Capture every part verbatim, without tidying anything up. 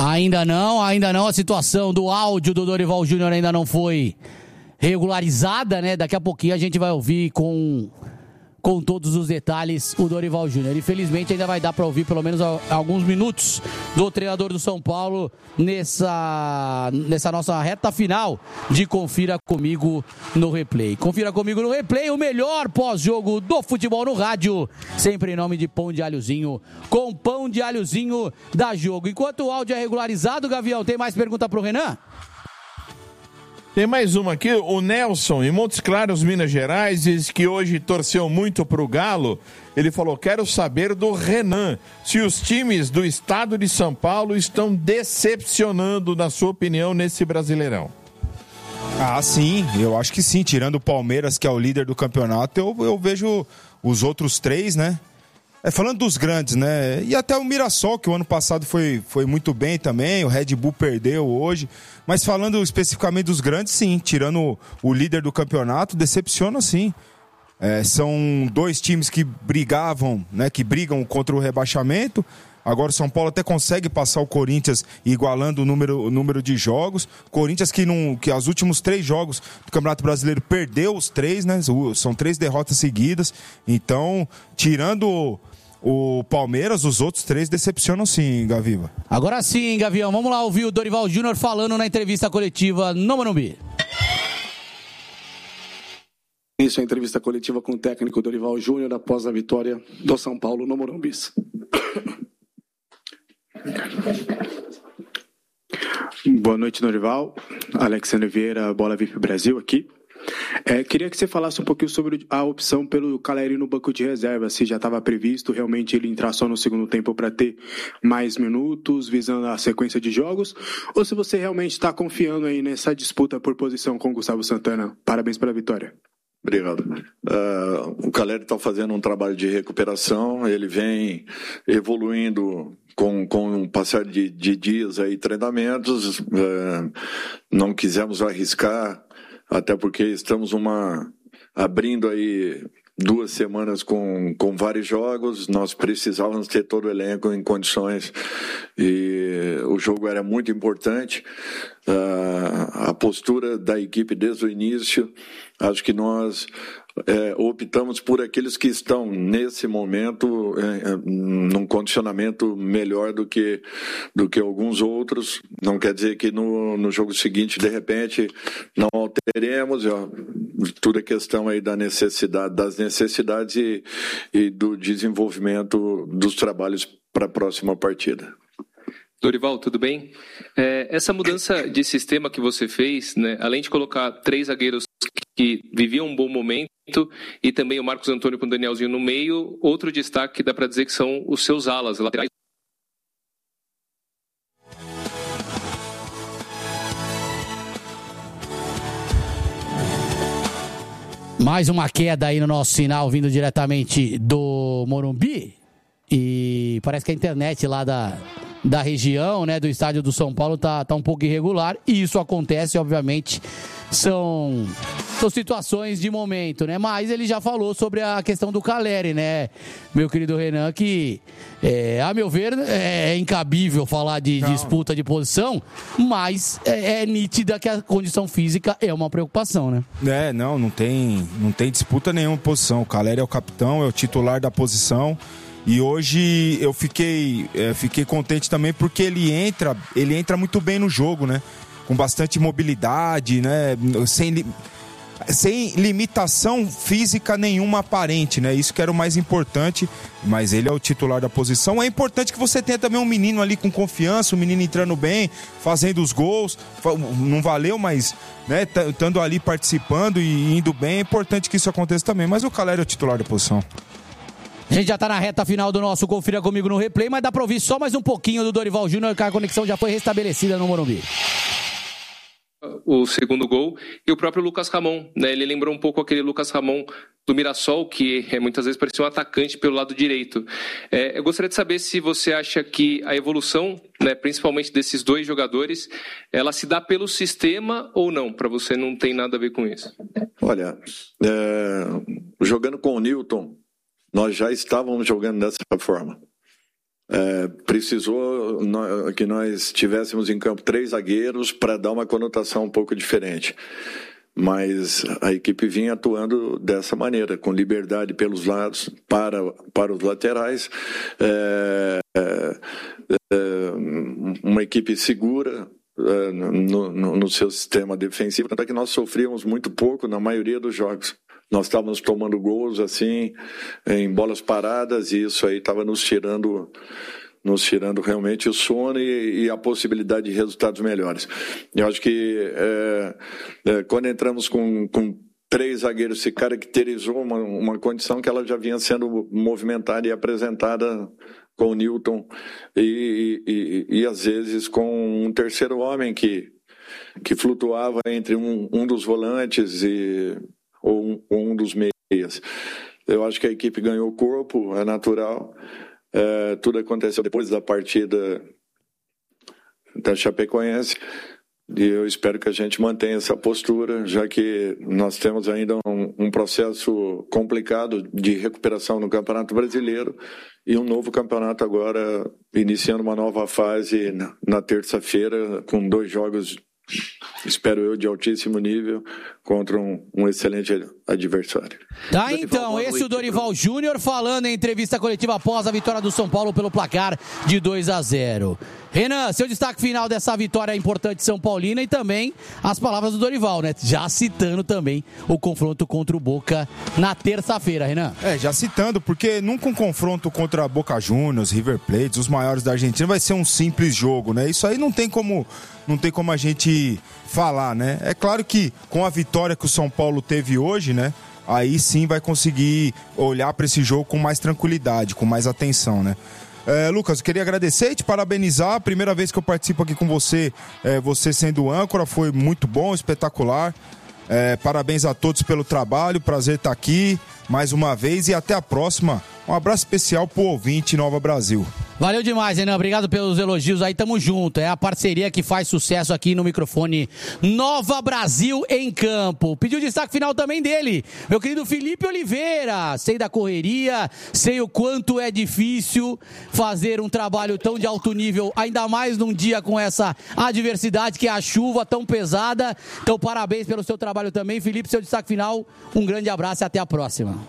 Ainda não, ainda não. A situação do áudio do Dorival Júnior ainda não foi regularizada, né? Daqui a pouquinho a gente vai ouvir com, com todos os detalhes o Dorival Júnior. Infelizmente ainda vai dar para ouvir pelo menos alguns minutos do treinador do São Paulo nessa, nessa nossa reta final de Confira Comigo no Replay. Confira Comigo no Replay, o melhor pós-jogo do futebol no rádio, sempre em nome de Pão de Alhozinho, com Pão de Alhozinho da Jogo. Enquanto o áudio é regularizado, Gavião, tem mais pergunta pro Renan? Tem mais uma aqui, o Nelson, em Montes Claros, Minas Gerais, diz que hoje torceu muito pro Galo. Ele falou, quero saber do Renan, se os times do estado de São Paulo estão decepcionando, na sua opinião, nesse Brasileirão. Ah, sim, eu acho que sim. Tirando o Palmeiras, que é o líder do campeonato, eu, eu vejo os outros três, né? É, falando dos grandes, né? E até o Mirassol, que o ano passado foi, foi muito bem também, o Red Bull perdeu hoje. Mas falando especificamente dos grandes, sim. Tirando o, o líder do campeonato, decepciona sim. É, são dois times que brigavam, né? Que brigam contra o rebaixamento. Agora o São Paulo até consegue passar o Corinthians igualando o número, o número de jogos. Corinthians que, não, que os últimos três jogos do Campeonato Brasileiro perdeu os três, né? São três derrotas seguidas. Então, tirando o Palmeiras, os outros três decepcionam sim, Gaviva. Agora sim, Gavião. Vamos lá ouvir o Dorival Júnior falando na entrevista coletiva no Morumbi. Isso é a entrevista coletiva com o técnico Dorival Júnior após a vitória do São Paulo no Morumbi. Boa noite, Dorival. Alexandre Vieira, Bola V I P Brasil aqui. É, queria que você falasse um pouquinho sobre a opção pelo Caleri no banco de reserva, se já estava previsto realmente ele entrar só no segundo tempo para ter mais minutos, visando a sequência de jogos, ou se você realmente está confiando aí nessa disputa por posição com o Gustavo Santana. Parabéns pela vitória. Obrigado. Uh, o Caleri está fazendo um trabalho de recuperação, ele vem evoluindo com, com o passar de, de dias aí, treinamentos, uh, não quisemos arriscar, até porque estamos uma, abrindo aí duas semanas com, com vários jogos, nós precisávamos ter todo o elenco em condições e o jogo era muito importante. Uh, a postura da equipe desde o início, acho que nós é, optamos por aqueles que estão nesse momento é, num condicionamento melhor do que, do que alguns outros. Não quer dizer que no, no jogo seguinte, de repente, não alteremos. Ó, tudo é questão aí da necessidade, das necessidades e, e do desenvolvimento dos trabalhos para a próxima partida. Dorival, tudo bem? É, essa mudança de sistema que você fez, né, além de colocar três zagueiros que viviam um bom momento e também o Marcos Antônio com o Danielzinho no meio, outro destaque que dá para dizer que são os seus alas laterais. Mais uma queda aí no nosso sinal vindo diretamente do Morumbi e parece que a internet lá da... da região, né, do estádio do São Paulo tá, tá um pouco irregular e isso acontece, obviamente, são, são situações de momento, né, mas ele já falou sobre a questão do Caleri, né, meu querido Renan, que, é, a meu ver, é incabível falar de Não. disputa de posição, mas é, é nítida que a condição física é uma preocupação, né. É, não, não tem, não tem disputa nenhuma posição, o Caleri é o capitão, é o titular da posição. E hoje eu fiquei, é, fiquei contente também porque ele entra, ele entra muito bem no jogo, né? Com bastante mobilidade, né? Sem, li... sem limitação física nenhuma aparente, né? Isso que era o mais importante, mas ele é o titular da posição. É importante que você tenha também um menino ali com confiança, um menino entrando bem, fazendo os gols. Não valeu, mas, né, estando ali participando e indo bem, é importante que isso aconteça também. Mas o Caleri é o titular da posição. A gente já está na reta final do nosso Confira Comigo no Replay, mas dá para ouvir só mais um pouquinho do Dorival Júnior, que a conexão já foi restabelecida no Morumbi. O segundo gol e o próprio Lucas Ramon, né? Ele lembrou um pouco aquele Lucas Ramon do Mirassol, que é, muitas vezes parecia um atacante pelo lado direito. É, eu gostaria de saber se você acha que a evolução, né, principalmente desses dois jogadores, ela se dá pelo sistema ou não? Para você não tem nada a ver com isso. Olha, é, jogando com o Newton, nós já estávamos jogando dessa forma. É, precisou no, que nós tivéssemos em campo três zagueiros para dar uma conotação um pouco diferente. Mas a equipe vinha atuando dessa maneira, com liberdade pelos lados, para, para os laterais. É, é, é, uma equipe segura é, no, no, no seu sistema defensivo. Tanto é que nós sofríamos muito pouco na maioria dos jogos. Nós estávamos tomando gols assim, em bolas paradas, e isso aí estava nos tirando... nos tirando realmente o sono e, e a possibilidade de resultados melhores. Eu acho que é, é, quando entramos com, com três zagueiros, se caracterizou uma, uma condição que ela já vinha sendo movimentada e apresentada com o Newton e, e, e às vezes com um terceiro homem que, que flutuava entre um, um dos volantes e, ou um, um dos meias. Eu acho que a equipe ganhou corpo, é natural. É, tudo aconteceu depois da partida da Chapecoense e eu espero que a gente mantenha essa postura, já que nós temos ainda um, um processo complicado de recuperação no Campeonato Brasileiro e um novo campeonato agora iniciando uma nova fase na, na terça-feira com dois jogos, espero eu, de altíssimo nível contra um, um excelente adversário. Tá, então, esse é o Dorival Júnior falando em entrevista coletiva após a vitória do São Paulo pelo placar de dois a zero. Renan, seu destaque final dessa vitória importante São Paulina e também as palavras do Dorival, né? Já citando também o confronto contra o Boca na terça-feira, Renan. É, já citando, porque nunca um confronto contra Boca Juniors, River Plate, os maiores da Argentina, vai ser um simples jogo, né? Isso aí não tem como, não tem como a gente falar, né? É claro que com a vitória que o São Paulo teve hoje, né? Aí sim vai conseguir olhar para esse jogo com mais tranquilidade, com mais atenção, né? É, Lucas, eu queria agradecer e te parabenizar. A primeira vez que eu participo aqui com você, é, você sendo âncora, foi muito bom, espetacular. É, parabéns a todos pelo trabalho, prazer estar aqui mais uma vez e até a próxima. Um abraço especial pro ouvinte Nova Brasil. Valeu demais, Renan. Obrigado pelos elogios aí, tamo junto. É a parceria que faz sucesso aqui no microfone Nova Brasil em Campo. Pediu destaque final também dele, meu querido Felipe Oliveira. Sei da correria, sei o quanto é difícil fazer um trabalho tão de alto nível, ainda mais num dia com essa adversidade que é a chuva tão pesada. Então parabéns pelo seu trabalho também, Felipe. Seu destaque final, um grande abraço e até a próxima.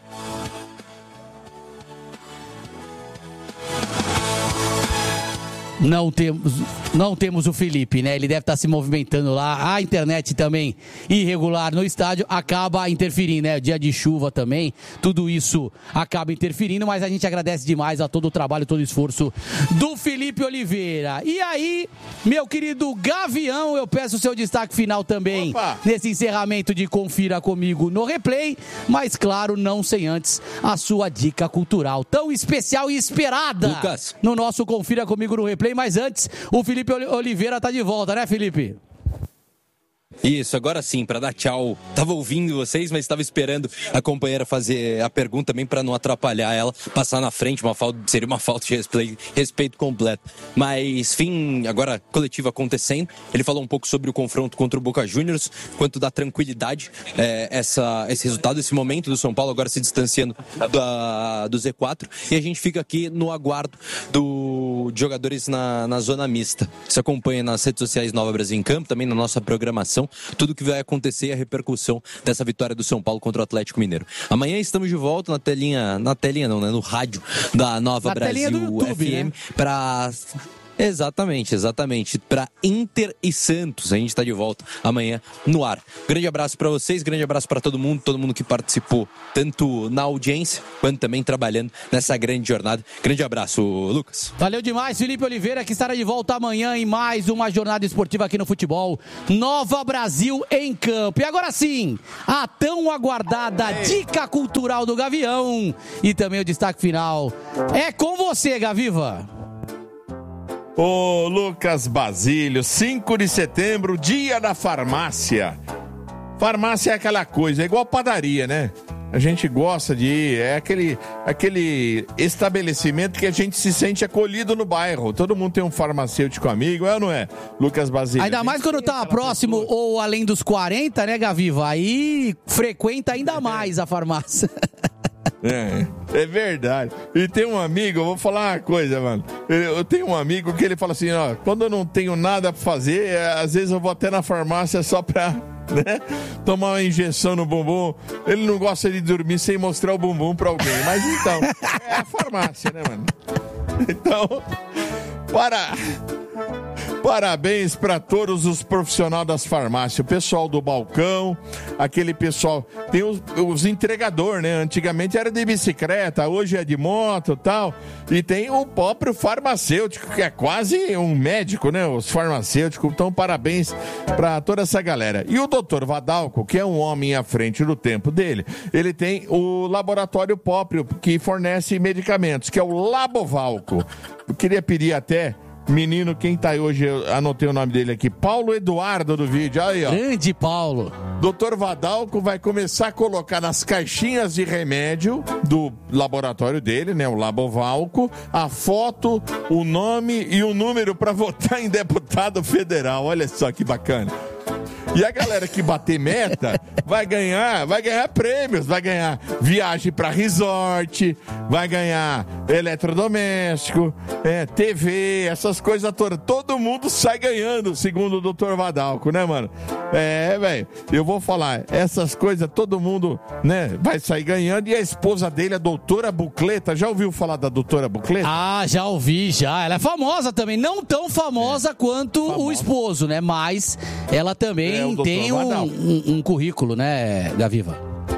Não temos, não temos o Felipe, né? Ele deve estar se movimentando lá. A internet também irregular no estádio acaba interferindo, né? Dia de chuva também, tudo isso acaba interferindo, mas a gente agradece demais a todo o trabalho, todo o esforço do Felipe Oliveira. E aí, meu querido Gavião, eu peço o seu destaque final também. Opa! Nesse encerramento de Confira Comigo no Replay, mas claro, não sem antes a sua dica cultural tão especial e esperada, Lucas, no nosso Confira Comigo no Replay. Mas antes, o Felipe Oliveira tá de volta, né, Felipe? Isso, agora sim, para dar tchau. Tava ouvindo vocês, mas estava esperando a companheira fazer a pergunta também para não atrapalhar ela, passar na frente, uma falta, seria uma falta de respeito, respeito completo. Mas, fim, agora coletiva acontecendo. Ele falou um pouco sobre o confronto contra o Boca Juniors, quanto da tranquilidade, é, essa, esse resultado, esse momento do São Paulo agora se distanciando da, do Z quatro. E a gente fica aqui no aguardo do, de jogadores na, na zona mista. Se acompanha nas redes sociais Nova Brasil em Campo, também na nossa programação. Tudo o que vai acontecer e a repercussão dessa vitória do São Paulo contra o Atlético Mineiro. Amanhã estamos de volta na telinha, na telinha não, né? No rádio da Nova na Brasil do YouTube, F M, né? Para... Exatamente, exatamente. Para Inter e Santos, a gente está de volta amanhã no ar. Grande abraço para vocês, grande abraço para todo mundo, todo mundo que participou, tanto na audiência quanto também trabalhando nessa grande jornada. Grande abraço, Lucas. Valeu demais, Felipe Oliveira, que estará de volta amanhã em mais uma jornada esportiva aqui no futebol Nova Brasil em Campo. E agora sim, a tão aguardada dica cultural do Gavião e também o destaque final é com você, Gaviva. Ô Lucas Basílio, cinco de setembro, dia da farmácia. Farmácia é aquela coisa, é igual padaria, né? A gente gosta de ir, é aquele, aquele estabelecimento que a gente se sente acolhido no bairro. Todo mundo tem um farmacêutico amigo, é ou não é, Lucas Basílio? Ainda mais quando tá próximo pessoa. Ou além dos quarenta, né, Gaviva? Aí frequenta ainda mais a farmácia. É, é verdade. E tem um amigo, eu vou falar uma coisa, mano. Eu tenho um amigo que ele fala assim, ó, quando eu não tenho nada pra fazer, é, às vezes eu vou até na farmácia só pra, né, tomar uma injeção no bumbum. Ele não gosta de dormir sem mostrar o bumbum pra alguém. Mas então, é a farmácia, né, mano? Então, para... Parabéns para todos os profissionais das farmácias, o pessoal do balcão, aquele pessoal, tem os, os entregadores, né? Antigamente era de bicicleta, hoje é de moto e tal, e tem o próprio farmacêutico, que é quase um médico, né? Os farmacêuticos, então parabéns para toda essa galera. E o doutor Vadalco, que é um homem à frente do tempo dele, ele tem o laboratório próprio que fornece medicamentos, que é o Labovalco. Eu queria pedir até... Menino, quem tá aí hoje, eu anotei o nome dele aqui, Paulo Eduardo do vídeo, aí ó. Grande Paulo. doutor Vadalco vai começar a colocar nas caixinhas de remédio do laboratório dele, né, o Labovalco, a foto, o nome e o número para votar em deputado federal, olha só que bacana. E a galera que bater meta vai ganhar, vai ganhar prêmios, vai ganhar viagem para resort, vai ganhar eletrodoméstico, é, T V, essas coisas todas. Todo mundo sai ganhando, segundo o doutor Vadalco, né, mano? É, velho, eu vou falar, essas coisas todo mundo, né, vai sair ganhando. E a esposa dele, a doutora Bucleta, já ouviu falar da doutora Bucleta? Ah, já ouvi, já. Ela é famosa também, não tão famosa é. quanto famosa. O esposo, né? Mas ela também é, tem um, um, um currículo, né, Gaviva?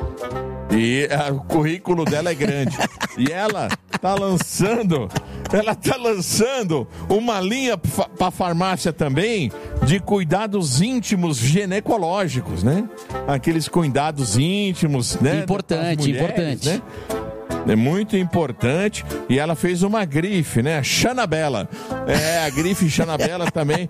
E a, o currículo dela é grande. E ela tá lançando, ela tá lançando uma linha para farmácia também de cuidados íntimos ginecológicos, né? Aqueles cuidados íntimos, né? Importante, mulheres, importante. Né? É muito importante. E ela fez uma grife, né? Chanabella. É, a grife Chanabella também.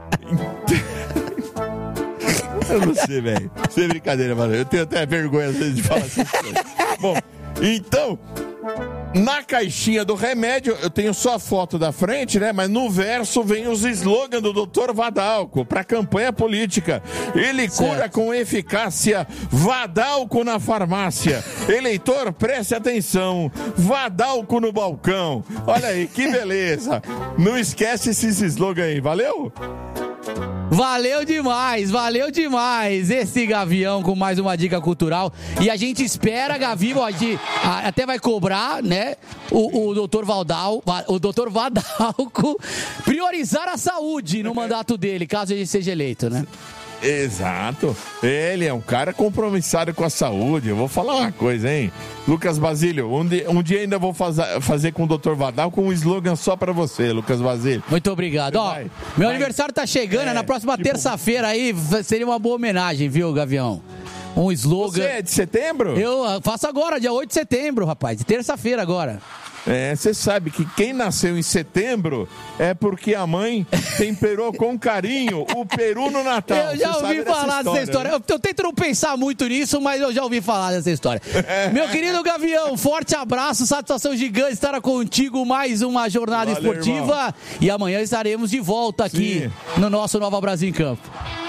Eu não sei, velho. Sem brincadeira, mano. Eu tenho até vergonha às vezes de falar essas coisas. Bom, então, na caixinha do remédio, eu tenho só a foto da frente, né? Mas no verso vem os slogans do doutor Vadalco para campanha política. Ele cura certo. Com eficácia. Vadalco na farmácia. Eleitor, preste atenção. Vadalco no balcão. Olha aí, que beleza. Não esquece esses slogans aí, valeu? Valeu demais, valeu demais esse Gavião com mais uma dica cultural. E a gente espera, Gavião, a gente até vai cobrar, né, o, o doutor Vadal, o doutor Vadalco priorizar a saúde no mandato dele, caso ele seja eleito, né? Exato. Ele é um cara compromissado com a saúde. Eu vou falar uma coisa, hein? Lucas Basílio, um dia, um dia ainda vou fazer, fazer com o doutor Vadal com um slogan só pra você, Lucas Basílio. Muito obrigado. Ó, vai, meu vai. aniversário tá chegando, é, na próxima tipo... terça-feira aí seria uma boa homenagem, viu, Gavião? Um slogan. Você é de setembro? Eu faço agora, dia oito de setembro, rapaz. Terça-feira agora. É, você sabe que quem nasceu em setembro é porque a mãe temperou com carinho o peru no Natal. Eu já você ouvi falar dessa história. Né? Eu, eu tento não pensar muito nisso, mas eu já ouvi falar dessa história. Meu querido Gavião, forte abraço, satisfação gigante estar contigo mais uma jornada Valeu, esportiva. Irmão. E amanhã estaremos de volta aqui Sim. no nosso Nova Brasil em Campo.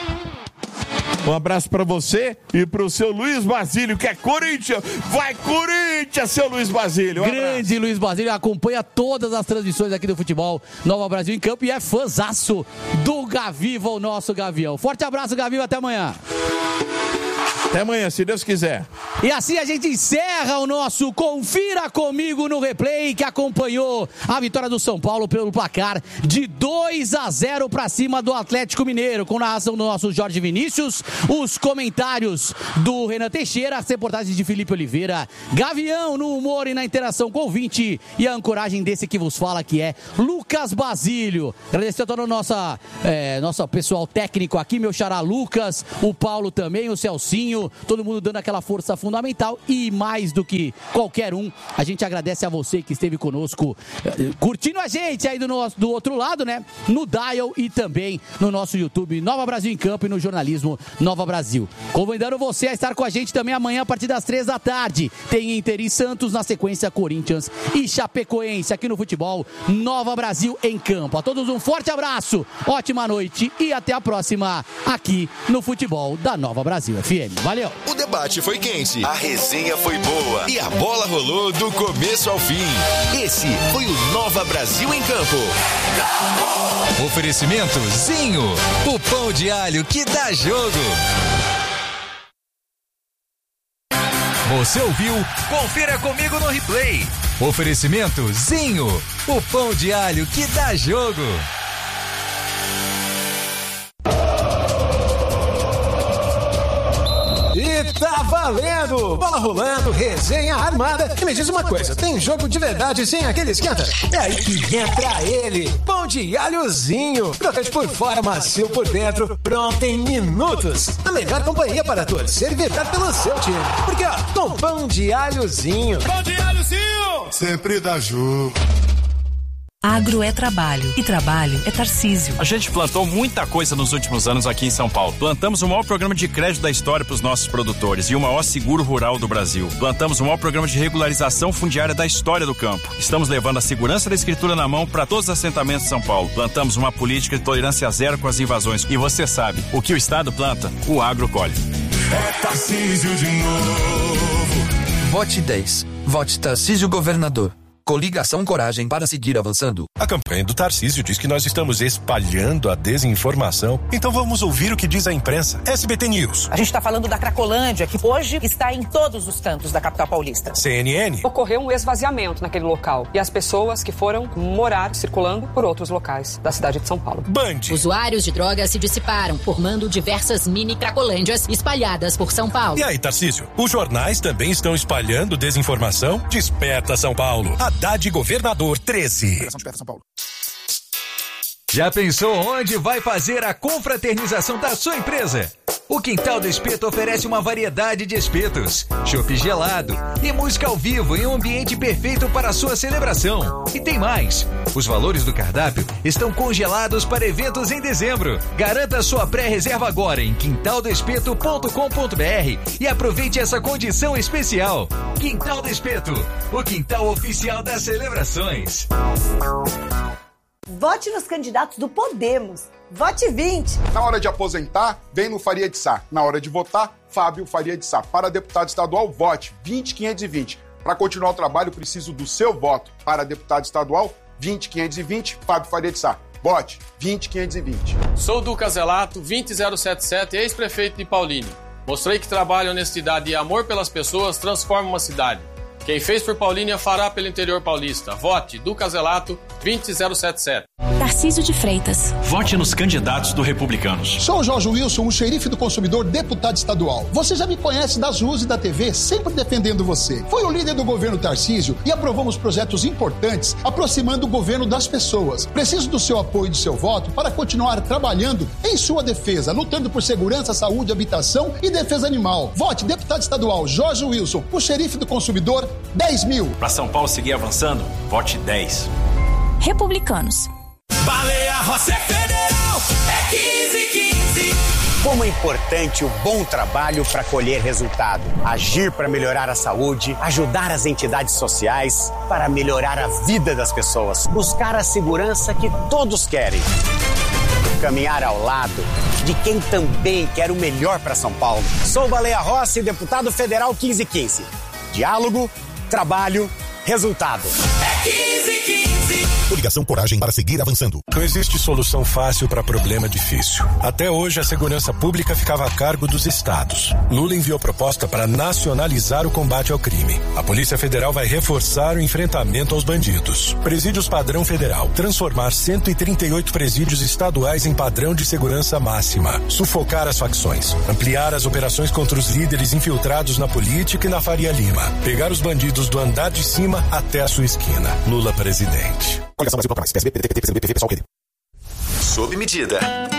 Um abraço pra você e pro seu Luiz Basílio, que é Corinthians. Vai, Corinthians, seu Luiz Basílio. Um Grande abraço. Luiz Basílio, acompanha todas as transmissões aqui do futebol Nova Brasil em Campo e é fãzaço do Gaviva, o nosso Gavião. Forte abraço, Gaviva, até amanhã. Até amanhã, se Deus quiser. E assim a gente encerra o nosso Confira Comigo no Replay, que acompanhou a vitória do São Paulo pelo placar de dois a zero para cima do Atlético Mineiro, com narração do nosso Jorge Vinícius, os comentários do Renan Teixeira, as reportagens de Felipe Oliveira, Gavião no humor e na interação com o ouvinte e a ancoragem desse que vos fala, que é Lucas Basílio. Agradecer a todo o nosso, é, nosso pessoal técnico aqui, meu xará Lucas, o Paulo também, o Celcinho, todo mundo dando aquela força fundamental e mais do que qualquer um, a gente agradece a você que esteve conosco, curtindo a gente aí do, nosso, do outro lado, né? No Dial e também no nosso YouTube Nova Brasil em Campo e no jornalismo Nova Brasil. Convidando você a estar com a gente também amanhã a partir das três da tarde. Tem Inter e Santos, na sequência Corinthians e Chapecoense aqui no futebol Nova Brasil em Campo. A todos um forte abraço, ótima noite e até a próxima aqui no futebol da Nova Brasil F M. Valeu! Valeu. O debate foi quente, a resenha foi boa e a bola rolou do começo ao fim. Esse foi o Nova Brasil em Campo. Oferecimento Zinho, o pão de alho que dá jogo. Você ouviu? Confira comigo no replay. Oferecimento Zinho, o pão de alho que dá jogo. E tá valendo! Bola rolando, resenha armada. E me diz uma coisa, tem jogo de verdade sem aquele esquenta? É aí que entra ele, pão de alhozinho. Crocante por fora, macio por dentro, pronto em minutos. A melhor companhia para torcer e vibrar pelo seu time. Porque ó, com pão de alhozinho. Pão de alhozinho! Sempre dá jogo. Agro é trabalho e trabalho é Tarcísio. A gente plantou muita coisa nos últimos anos aqui em São Paulo. Plantamos o maior programa de crédito da história para os nossos produtores e o maior seguro rural do Brasil. Plantamos o maior programa de regularização fundiária da história do campo. Estamos levando a segurança da escritura na mão para todos os assentamentos de São Paulo. Plantamos uma política de tolerância zero com as invasões. E você sabe, o que o Estado planta, o agro colhe. É Tarcísio de novo. Vote dez. Vote Tarcísio Governador. Coligação Coragem para seguir avançando. A campanha do Tarcísio diz que nós estamos espalhando a desinformação. Então vamos ouvir o que diz a imprensa. S B T News. A gente está falando da Cracolândia, que hoje está em todos os cantos da capital paulista. C N N. Ocorreu um esvaziamento naquele local e as pessoas que foram morar circulando por outros locais da cidade de São Paulo. Band. Usuários de drogas se dissiparam, formando diversas mini Cracolândias espalhadas por São Paulo. E aí, Tarcísio? Os jornais também estão espalhando desinformação? Desperta São Paulo. Haddad Governador treze. Já pensou onde vai fazer a confraternização da sua empresa? O Quintal do Espeto oferece uma variedade de espetos, chopp gelado e música ao vivo em um ambiente perfeito para a sua celebração. E tem mais! Os valores do cardápio estão congelados para eventos em dezembro. Garanta sua pré-reserva agora em quintal do espeto ponto com ponto b r e aproveite essa condição especial. Quintal do Espeto, o quintal oficial das celebrações. Vote nos candidatos do Podemos. Vote vinte. Na hora de aposentar, vem no Faria de Sá. Na hora de votar, Fábio Faria de Sá. Para deputado estadual, vote vinte quinhentos e vinte. Para continuar o trabalho, preciso do seu voto. Para deputado estadual, vinte quinhentos e vinte, Fábio Faria de Sá. Vote vinte quinhentos e vinte. Sou Duca Zelato, vinte zero setenta e sete, ex-prefeito de Paulínia. Mostrei que trabalho, honestidade e amor pelas pessoas transforma uma cidade. Quem fez por Paulínia fará pelo interior paulista. Vote Duca Zelato, vinte zero setenta e sete. Tarcísio de Freitas. Vote nos candidatos do Republicanos. Sou o Jorge Wilson, o xerife do consumidor, deputado estadual. Você já me conhece das ruas e da T V, sempre defendendo você. Fui o líder do governo Tarcísio e aprovamos projetos importantes, aproximando o governo das pessoas. Preciso do seu apoio e do seu voto para continuar trabalhando em sua defesa, lutando por segurança, saúde, habitação e defesa animal. Vote deputado estadual Jorge Wilson, o xerife do consumidor, dez mil. Para São Paulo seguir avançando, vote dez. Republicanos. Baleia Rossi Federal é quinze quinze. Como é importante o bom trabalho para colher resultado. Agir para melhorar a saúde, ajudar as entidades sociais para melhorar a vida das pessoas. Buscar a segurança que todos querem. Caminhar ao lado de quem também quer o melhor para São Paulo. Sou Baleia Rossi, deputado federal quinze quinze. Diálogo, trabalho, resultado. É quinze quinze. Coligação Coragem para seguir avançando. Não existe solução fácil para problema difícil. Até hoje, a segurança pública ficava a cargo dos estados. Lula enviou proposta para nacionalizar o combate ao crime. A Polícia Federal vai reforçar o enfrentamento aos bandidos. Presídios padrão federal. Transformar cento e trinta e oito presídios estaduais em padrão de segurança máxima. Sufocar as facções. Ampliar as operações contra os líderes infiltrados na política e na Faria Lima. Pegar os bandidos do andar de cima até a sua esquina. Lula presidente. Coligação Brasil mais. P S B, P D T, P C B, P V, pessoal, P D. Sob medida.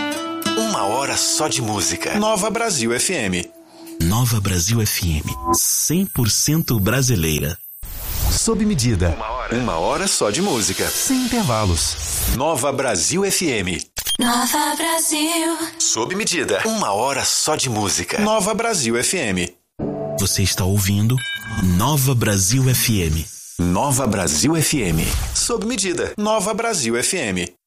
Uma hora só de música. Nova Brasil F M. Nova Brasil F M. cem por cento brasileira. Sob medida. Uma hora. Uma hora só de música. Sem intervalos. Nova Brasil F M. Nova Brasil. Sob medida. Uma hora só de música. Nova Brasil F M. Você está ouvindo Nova Brasil F M. Nova Brasil F M. Sob medida. Nova Brasil F M.